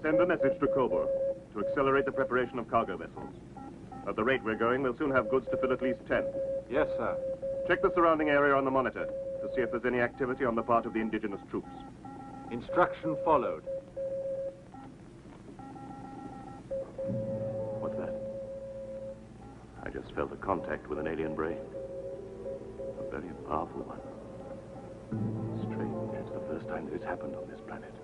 Send a message to Coburg to accelerate the preparation of cargo vessels. At the rate we're going, we'll soon have goods to fill at least 10. Yes, sir. Check the surrounding area on the monitor to see if there's any activity on the part of the indigenous troops. Instruction followed. What's that? I just felt a contact with an alien brain. A very powerful one. Strange, it's the first time that it's happened on this planet.